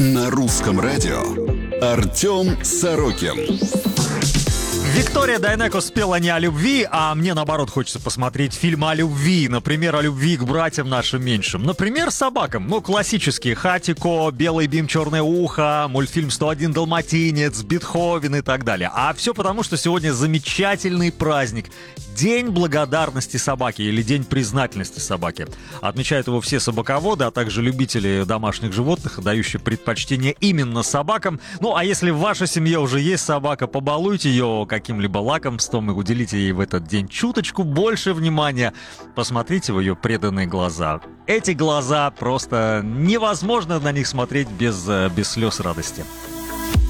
На русском радио Артем Сорокин. Виктория Дайнеко спела не о любви, а мне, наоборот, хочется посмотреть фильм о любви. Например, о любви к братьям нашим меньшим. Например, собакам. Классические. Хатико, Белый бим, Черное ухо, мультфильм «101 Далматинец», Бетховен и так далее. А все потому, что сегодня замечательный праздник. День благодарности собаки или День признательности собаки. Отмечают его все собаководы, а также любители домашних животных, дающие предпочтение именно собакам. А если в вашей семье уже есть собака, побалуйте ее каким-либо лакомством и уделите ей в этот день чуточку больше внимания. Посмотрите в ее преданные глаза. Эти глаза просто невозможно на них смотреть без слез радости.